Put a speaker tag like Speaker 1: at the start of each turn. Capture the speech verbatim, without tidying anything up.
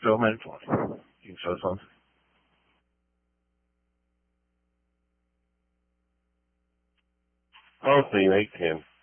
Speaker 1: Show a minute twenty. You can show us one.
Speaker 2: Hopefully you make ten.